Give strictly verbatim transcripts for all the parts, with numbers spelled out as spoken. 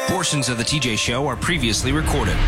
Portions of the T J Show are previously recorded.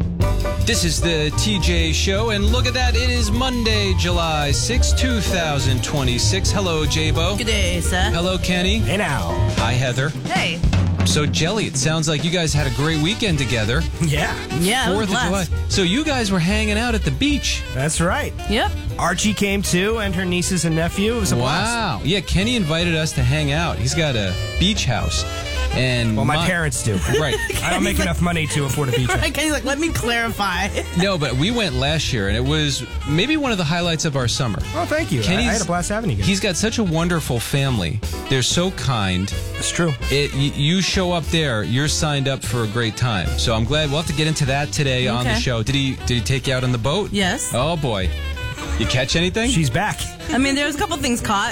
This is the T J Show, and look at that. It is Monday, July sixth, two thousand twenty-six. Hello, J-Bo. Good day, sir. Hello, Kenny. Hey now. Hi, Heather. Hey. So, Jelly, it sounds like you guys had a great weekend together. Yeah. Yeah, it was Fourth of July. blessed. So you guys were hanging out at the beach. That's right. Yep. Archie came too, and her nieces and nephew. It was a blast. Wow. Yeah, Kenny invited us to hang out. He's got a beach house. And Well, my, parents do. Right. I don't make enough money to afford a beach house. Right, he's like, let me clarify. No, but we went last year, and it was maybe one of the highlights of our summer. Oh, thank you. I, I had a blast having you guys. He's got such a wonderful family. They're so kind. It's true. It, y- you show up there, you're signed up for a great time. So I'm glad we'll have to get into that today on the Okay. show. Did he did he take you out on the boat? Yes. Oh boy. You catch anything? She's back. I mean, there was a couple things caught.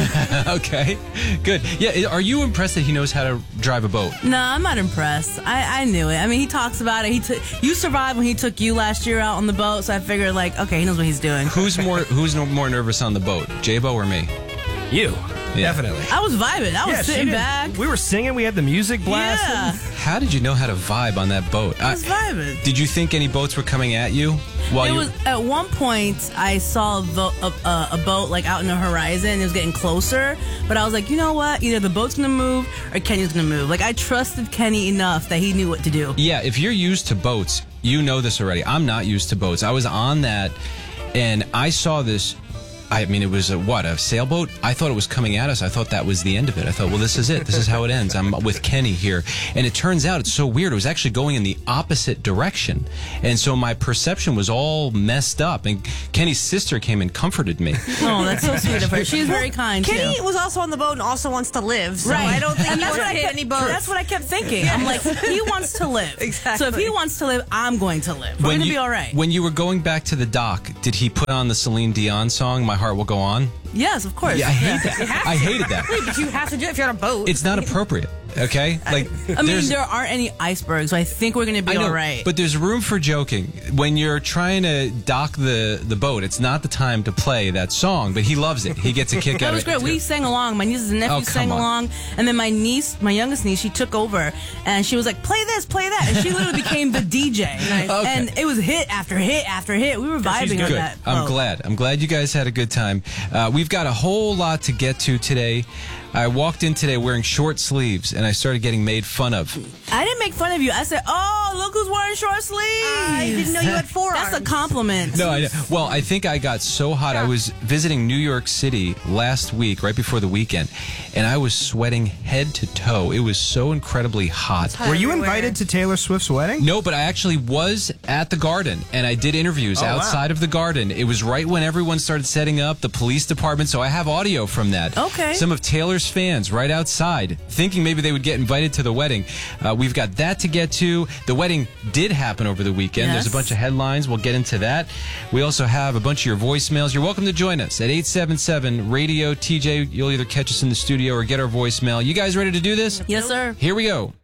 Okay. Good. Yeah, are you impressed that he knows how to drive a boat? No, I'm not impressed. I, I knew it. I mean, he talks about it. He took you survived when he took you last year out on the boat, so I figured, like, okay, he knows what he's doing. Who's more who's no- more nervous on the boat? J-Bo or me? You. Yeah. Definitely. I was vibing. I was Yeah, she sitting did. back. We were singing. We had the music blasting. Yeah, How did you know how to vibe on that boat? I was vibing. Did you think any boats were coming at you? While It you was at one point I saw a, vo- a, a, a boat like out in the horizon. It was getting closer, but I was like, you know what? Either the boat's gonna move or Kenny's gonna move. Like I trusted Kenny enough that he knew what to do. Yeah, if you're used to boats, you know this already. I'm not used to boats. I was on that, and I saw this. I mean, it was a, what, a sailboat? I thought it was coming at us. I thought that was the end of it. I thought, well, this is it. This is how it ends. I'm with Kenny here. And it turns out it's so weird. It was actually going in the opposite direction. And so my perception was all messed up. And Kenny's sister came and comforted me. Oh, that's so sweet of her. She was very kind Kenny too. was also on the boat and also wants to live, so Right. I don't think And he that's would what I hit kept, any boats. That's what I kept thinking. I'm like, he wants to live. Exactly. So if he wants to live, I'm going to live. We're When gonna you- be all right. When you were going back to the dock, did he put on the Celine Dion song, My Heart Will Go On? Yes, of course. Yeah, I hate that. I hated that. But you have to do it if you're on a boat. It's not appropriate. Okay, like I mean, there's- there aren't any icebergs, so I think we're going to be I know, all right. but there's room for joking. When you're trying to dock the, the boat, it's not the time to play that song, but he loves it. He gets a kick that out was of it. great. We sang along. My nieces and nephews Oh, come sang on. along, and then my niece, my youngest niece, she took over, and she was like, "Play this, play that," and she literally became the D J. Okay. And it was hit after hit after hit. We were vibing on Good. that. I'm boat. glad. I'm glad you guys had a good time. Uh, we've got a whole lot to get to today. I walked in today wearing short sleeves, and I started getting made fun of. I didn't make fun of you. I said, "Oh, look who's wearing short sleeves." I didn't know you had forearms. That's a compliment. No, I know. Well, I think I got so hot. I was visiting New York City last week, right before the weekend, and I was sweating head to toe. It was so incredibly hot. Were you Everywhere. invited to Taylor Swift's wedding? No, but I actually was at the Garden, and I did interviews Oh, wow. outside of the Garden. It was right when everyone started setting up, the police department, so I have audio from that. Okay. Some of Taylor's fans right outside, thinking maybe they would get invited to the wedding. Uh, we've got that to get to. The wedding did happen over the weekend. There's a Yes. bunch of headlines. We'll get into that. We also have a bunch of your voicemails. You're welcome to join us at eight seven seven radio T J. You'll either catch us in the studio or get our voicemail. You guys ready to do this? Yes, sir. Here we go.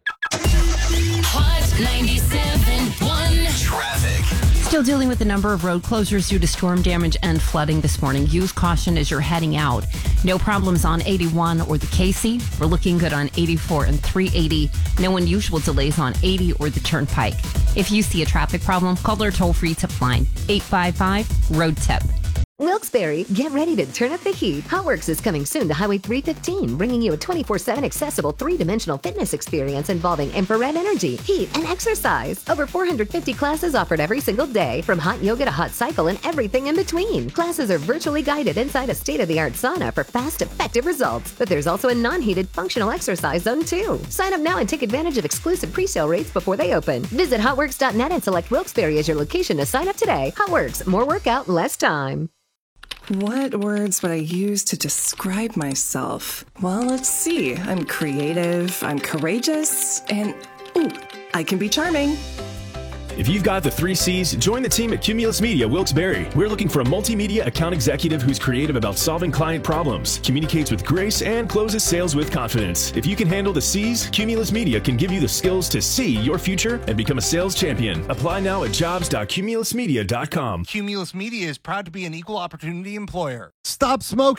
Hot ninety-seven point one. Traffic. Still dealing with a number of road closures due to storm damage and flooding this morning. Use caution as you're heading out. No problems on eighty-one or the Casey. We're looking good on eighty-four and three eighty. No unusual delays on eighty or the Turnpike. If you see a traffic problem, call our toll-free tip line, eight five five, road tip. Wilkes-Barre, get ready to turn up the heat. HotWorks is coming soon to Highway three fifteen, bringing you a twenty-four seven accessible three-dimensional fitness experience involving infrared energy, heat, and exercise. Over four hundred fifty classes offered every single day, from hot yoga to hot cycle and everything in between. Classes are virtually guided inside a state-of-the-art sauna for fast, effective results. But there's also a non-heated functional exercise zone too. Sign up now and take advantage of exclusive pre-sale rates before they open. Visit hotworks dot net and select Wilkes-Barre as your location to sign up today. HotWorks, more workout, less time. What words would I use to describe myself? Well, let's see. I'm creative, I'm courageous, and ooh, I can be charming. If you've got the three C's, join the team at Cumulus Media Wilkes-Barre. We're looking for a multimedia account executive who's creative about solving client problems, communicates with grace, and closes sales with confidence. If you can handle the C's, Cumulus Media can give you the skills to see your future and become a sales champion. Apply now at jobs dot cumulus media dot com. Cumulus Media is proud to be an equal opportunity employer. Stop smoking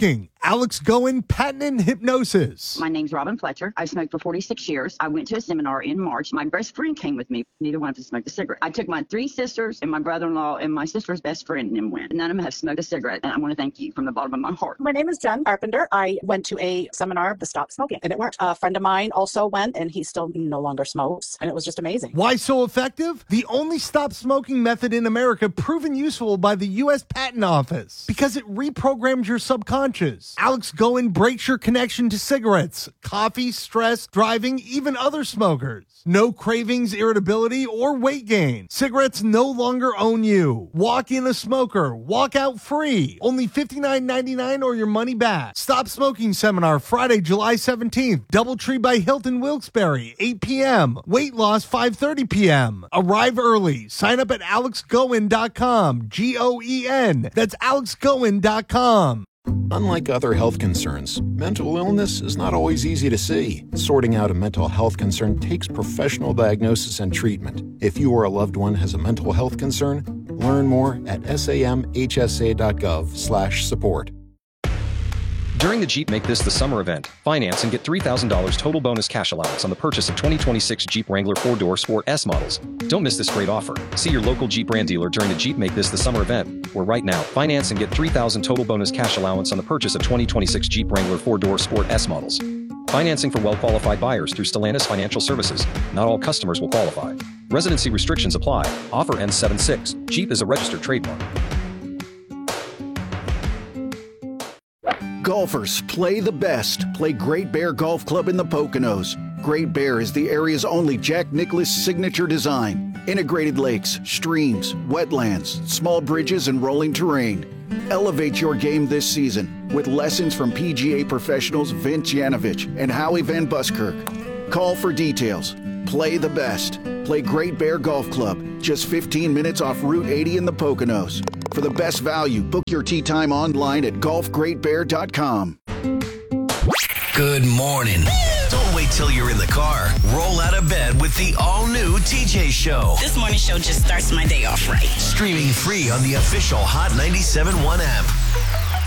Alex Goen, Patent and Hypnosis. My name's Robin Fletcher. I've smoked for forty-six years. I went to a seminar in March. My best friend came with me. Neither one of us smoked a cigarette. I took my three sisters and my brother-in-law and my sister's best friend and then went. None of them have smoked a cigarette, and I want to thank you from the bottom of my heart. My name is Jen Carpenter. I went to a seminar to stop smoking, and it worked. A friend of mine also went, and he still no longer smokes, and it was just amazing. Why so effective? The only stop smoking method in America proven useful by the U S Patent Office because it reprograms your subconscious. Alex Goen breaks your connection to cigarettes, coffee, stress, driving, even other smokers. No cravings, irritability, or weight gain. Cigarettes no longer own you. Walk in a smoker. Walk out free. Only fifty-nine ninety-nine or your money back. Stop Smoking Seminar Friday, July seventeenth. Doubletree by Hilton Wilkes-Barre, eight p.m. Weight loss, five thirty p.m. Arrive early. Sign up at alex goen dot com. G O E N. That's alex goen dot com. Unlike other health concerns, mental illness is not always easy to see. Sorting out a mental health concern takes professional diagnosis and treatment. If you or a loved one has a mental health concern, learn more at samhsa.gov slash support. During the Jeep Make This the Summer event, finance and get three thousand dollars total bonus cash allowance on the purchase of twenty twenty-six Jeep Wrangler four-door Sport S models. Don't miss this great offer. See your local Jeep brand dealer during the Jeep Make This the Summer event, where right now, finance and get three thousand dollars total bonus cash allowance on the purchase of twenty twenty-six Jeep Wrangler four-door Sport S models. Financing for well-qualified buyers through Stellantis Financial Services. Not all customers will qualify. Residency restrictions apply. Offer ends seven six. Jeep is a registered trademark. Golfers, play the best. Play Great Bear Golf Club in the Poconos. Great Bear is the area's only Jack Nicklaus signature design. Integrated lakes, streams, wetlands, small bridges, and rolling terrain. Elevate your game this season with lessons from P G A professionals Vince Yanovich and Howie Van Buskirk. Call for details. Play the best. Play Great Bear Golf Club, just fifteen minutes off Route eighty in the Poconos. For the best value, book your tee time online at golf great bear dot com. Good morning. Don't wait till you're in the car. Roll out of bed with the all-new T J Show. This morning show just starts my day off right. Streaming free on the official Hot ninety-seven point one app.